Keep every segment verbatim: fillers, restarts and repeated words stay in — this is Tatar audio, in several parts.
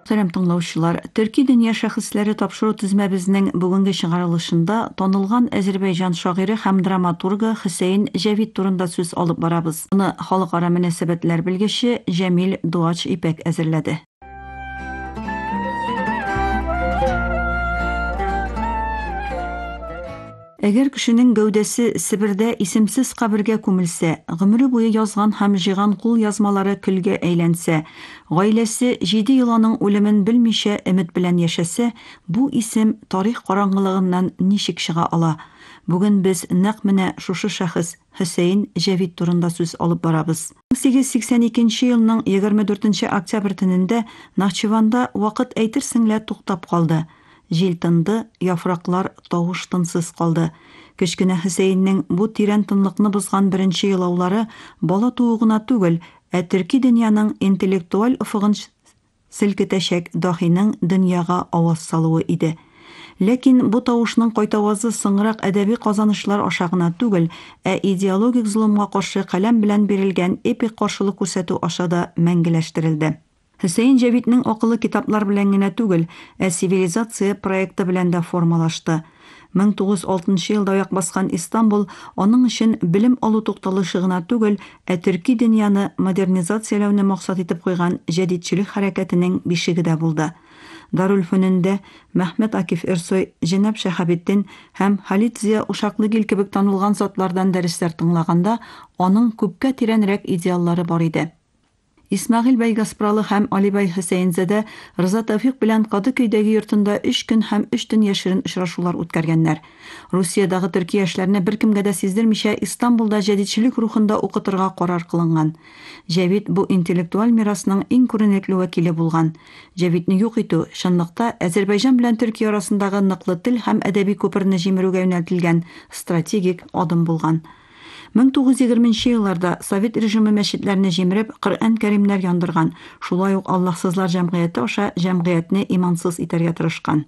Сәлам тыңлаучылар, Төрки дөнья шәхесләре тапшыру тезмәбезнең бүгенге чыгарылышында танылган Азәрбайҗан шагыйре һәм драматургы Хөсәен Җавид турында сүз алып барабыз. Аны халыкара мөнәсәбәтләр белгече Җәмил Дуач Ипәк әзерләде. Әгәр кешенең гәүдәсе Себердә исемсез кабергә күмелсә, гомере буе язган һәм җыйган кул язмалары көлгә әйләнсә, гаиләсе җиде ел аның үлемен белмичә өмет белән яшәсә, бу исем тарих караңгылыгыннан ничек чыга ала? Бүген без нәкъ менә шушы шәхес Хөсәен Җавид турында сүз алып барабыз. мең сигез йөз сиксән икенче елның егерме дүртенче октябрь төнендә Нахчыванда вакыт әйтерсең лә туктап калды. Җил тынды, яфраклар тавыш-тынсыз калды. Кечкенә Хөсәеннең бу тирән тынлыкны бозган беренче елаулары бала туу гына түгел, ә төрки дөньяның интеллектуаль офыгын селкетәчәк даһиның дөньяга аваз салуы иде. Ләкин бу тавышның кайтавазы соңрак әдәби казанышлар аша гына түгел, ә идеологик золымга каршы каләм белән бирелгән эпик каршылык күрсәтү аша да мәңгеләштерелде. Хөсәен Җавидның акылы китаплар белән генә түгел, ә цивилизация проекты белән дә формалашты. мең тугыз йөз алтынчы елда аяк баскан Истанбул аның өчен белем алу тукталышы гына түгел, ә төрки дөньяны модернизацияләүне максат итеп куйган җәдитчелек хәрәкәтенең бишеге дә булды. Дарулфөнүндә Мәхмәт Акиф Эрсой, Җенәп Шәһабетдин һәм Халид Зия Ушаклыгил кебек танылган затлардан дәресләр тыңлаганда, аның күпкә тирәнрәк идеаллары бар иде. Исмәгыйль бәй Гаспралы һәм Алибай Хөсәензәдә Рыза Тәүфыйк белән Кадыкөйдәге йортында өч көн һәм өч төн яшерен очрашулар үткәргәннәр. Русиядагы төрки яшьләрне беркемгә дә сиздермичә Истанбулда җәдитчелек рухында укытырга карар кылынган. Җавид бу интеллектуаль мирасның иң күренекле вәкиле булган. Җавидны юк итү чынлыкта Азәрбайҗан белән Төркия арасындагы ныклы тел һәм әдәби күперне җимерүгә юнәлтелгән стратегик адым булган. мең тугыз йөз егерменче елларда Совет режимы мәчетләрне җимереп, Коръән Кәримнәр яндырган. Шулай ук Аллаһсызлар җәмгыяте аша җәмгыятьне имансыз итәргә тырышкан.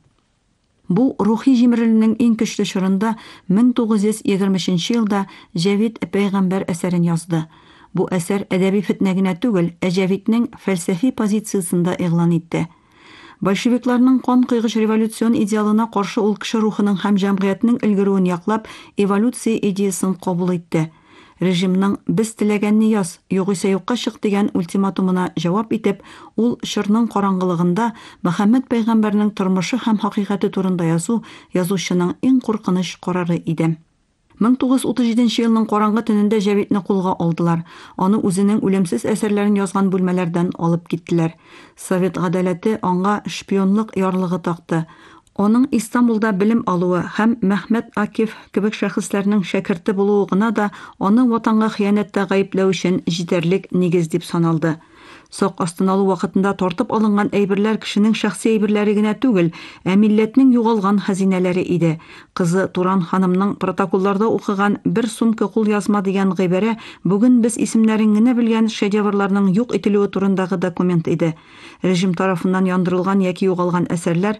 Бу рухи җимерелүнең иң көчле чорында мең тугыз йөз егерме өченче елда Җавид Пәйгамбәр әсәрен язды. Бу әсәр әдәби фетнә генә түгел, ә Җавидның фәлсәфи позициясын да игълан итте. Большевикларның кан кыйгыч революцион идеалына каршы ул кеше рухының һәм җәмгыятьнең өлгерүен яклап, эволюция идеясын кабул итте. Режимның "Без теләгәнне яз, югыйсә юкка чык" дигән ультиматумына җавап итеп, ул шырның караңгылыгында Мөхәммәд пәйгамбәрнең тормышы һәм хакыйкате турында язу язучының иң куркыныч карары иде. мең тугыз йөз утыз җиденче елның караңгы төнендә Җавидны кулга алдылар. Аны үзенең үлемсез әсәрләрен язган бүлмәләрдән алып киттеләр. Совет гадаләте аңа шпионлык ярлыгы такты. Аның Истанбулда белем алуы һәм Мәхмәт Акиф кебек шәхесләрнең шәкерте булуы гына да аны ватанга хыянәттә гаепләү өчен җитәрлек нигез дип саналды. Сак астына алу вакытында тартып алынган әйберләр кешенең шәхси әйберләре генә түгел, ә милләтнең югалган хәзинәләре иде. Кызы Туран ханымның протоколларда укыган бер сумка кул язма дигән гыйбарә бүген без исемнәрен генә белгән шедеврларның юк ителүе турындагы документ иде. Режим тарафыннан яндырылган яки югалган әсәрләр